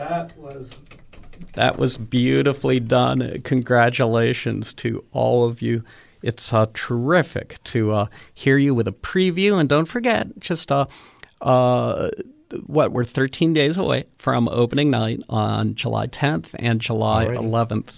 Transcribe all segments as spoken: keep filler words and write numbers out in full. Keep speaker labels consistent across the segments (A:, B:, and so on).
A: That was that was beautifully done. Congratulations to all of you. It's uh, terrific to uh, hear you with a preview. And don't forget, just uh, uh, what, we're thirteen days away from opening night on July tenth and July Alrighty. eleventh.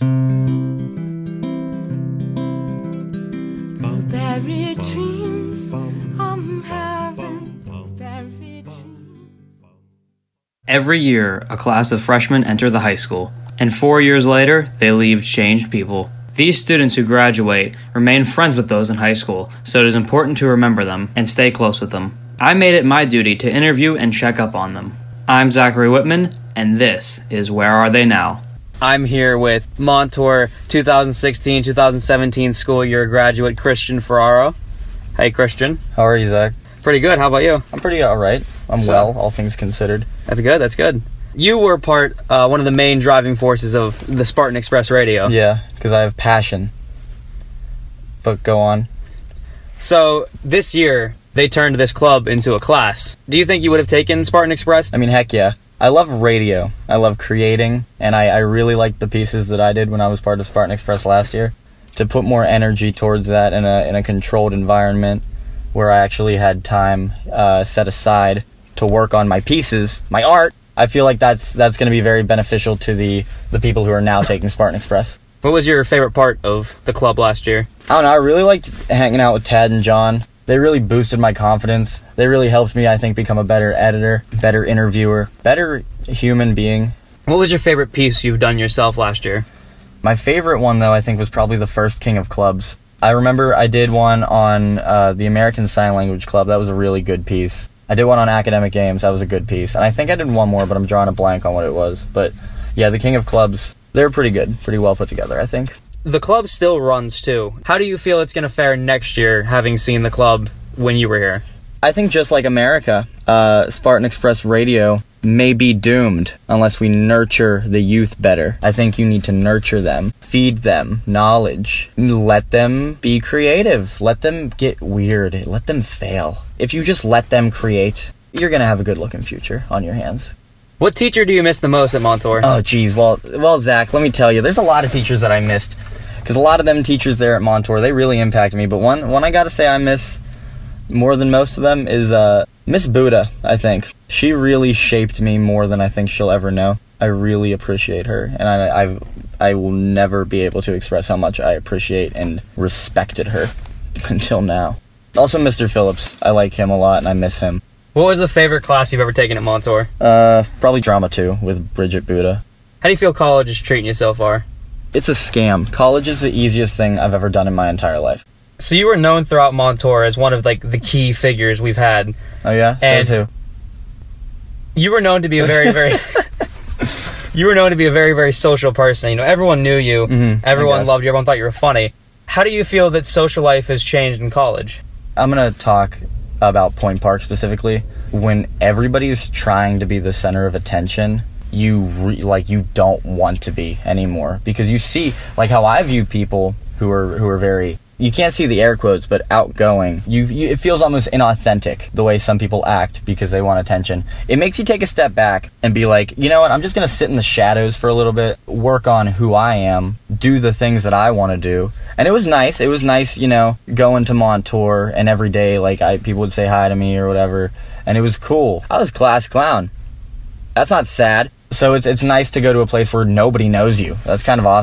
B: Blueberry dreams, I'm having blueberry dreams.
C: Every year, a class of freshmen enter the high school, and four years later, they leave changed people. These students who graduate remain friends with those in high school, so it is important to remember them and stay close with them. I made it my duty to interview and check up on them. I'm Zachary Whitman, and this is Where Are They Now?
D: I'm here with Montour twenty sixteen twenty seventeen school year graduate Christian Ferraro. Hey, Christian.
E: How are you, Zach?
D: Pretty good. How about you?
E: I'm pretty all right. I'm
D: so,
E: well, all things considered.
D: That's good. That's good. You were part, uh, one of the main driving forces of the Spartan Express Radio.
E: Yeah, because I have passion. But go on.
D: So, this year, they turned this club into a class. Do you think you would have taken Spartan Express?
E: I mean, heck yeah. I love radio. I love creating, and I, I really liked the pieces that I did when I was part of Spartan Express last year. To put more energy towards that in a in a controlled environment where I actually had time uh, set aside to work on my pieces, my art, I feel like that's that's going to be very beneficial to the, the people who are now taking Spartan Express.
D: What was your favorite part of the club last year?
E: I don't know. I really liked hanging out with Tad and John. They really boosted my confidence. They really helped me, I think, become a better editor, better interviewer, better human being.
D: What was your favorite piece you've done yourself last year?
E: My favorite one, though, I think was probably the first King of Clubs. I remember I did one on uh, the American Sign Language Club. That was a really good piece. I did one on Academic Games. That was a good piece. And I think I did one more, but I'm drawing a blank on what it was. But, yeah, the King of Clubs, they're pretty good. Pretty well put together, I think.
D: The club still runs, too. How do you feel it's going to fare next year, having seen the club when you were here?
E: I think just like America, uh, Spartan Express Radio may be doomed unless we nurture the youth better. I think you need to nurture them, feed them knowledge, let them be creative, let them get weird, let them fail. If you just let them create, you're going to have a good-looking future on your hands.
D: What teacher do you miss the most at Montour?
E: Oh, geez. Well, well, Zach, let me tell you, there's a lot of teachers that I missed. Because a lot of them teachers there at Montour, they really impacted me. But one, one I got to say I miss more than most of them is uh, Miss Buddha, I think. She really shaped me more than I think she'll ever know. I really appreciate her. And I, I've, I will never be able to express how much I appreciate and respected her until now. Also, Mister Phillips. I like him a lot, and I miss him.
D: What was the favorite class you've ever taken at Montour?
E: Uh, probably Drama two with Bridget Buddha.
D: How do you feel college is treating you so far?
E: It's a scam. College is the easiest thing I've ever done in my entire life.
D: So you were known throughout Montour as one of, like, the key figures we've had.
E: Oh, yeah?
D: And
E: Says who?
D: You were known to be a very, very... you were known to be a very, very social person. You know, everyone knew you.
E: Mm-hmm,
D: everyone loved you. Everyone thought you were funny. How do you feel that social life has changed in college?
E: I'm going to talk about Point Park specifically. When everybody's trying to be the center of attention, you re- like you don't want to be anymore, because you see like how I view people who are who are very, you can't see the air quotes, but outgoing. You, you it feels almost inauthentic the way some people act because they want attention. It makes you take a step back and be like, you know what, I'm just going to sit in the shadows for a little bit, work on who I am, do the things that I want to do. And it was nice. It was nice, you know, going to Montour and every day, like, I people would say hi to me or whatever. And it was cool. I was class clown. That's not sad. So it's it's nice to go to a place where nobody knows you. That's kind of awesome.